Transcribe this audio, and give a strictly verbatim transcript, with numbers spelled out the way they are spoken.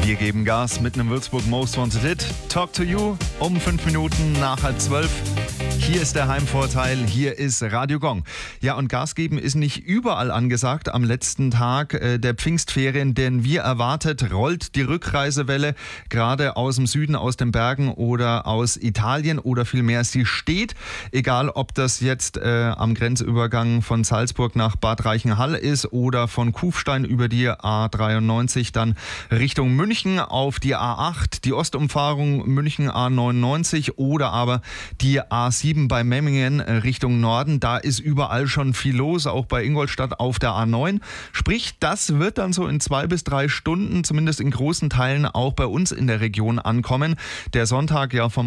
Wir geben Gas mit einem Würzburg Most Wanted Hit. Talk to You um fünf Minuten nach halb zwölf. Hier ist der Heimvorteil, hier ist Radio Gong. Ja, und Gas geben ist nicht überall angesagt am letzten Tag äh, der Pfingstferien, denn wie erwartet rollt die Rückreisewelle gerade aus dem Süden, aus den Bergen oder aus Italien oder vielmehr sie steht. Egal, ob das jetzt äh, am Grenzübergang von Salzburg nach Bad Reichenhall ist oder von Kufstein über die A dreiundneunzig dann Richtung München auf die A acht, die Ostumfahrung München A neunundneunzig oder aber die A sieben bei Memmingen Richtung Norden. Da ist überall schon viel los, auch bei Ingolstadt auf der A neun. Sprich, das wird dann so in zwei bis drei Stunden, zumindest in großen Teilen, auch bei uns in der Region ankommen. Der Sonntag ja vom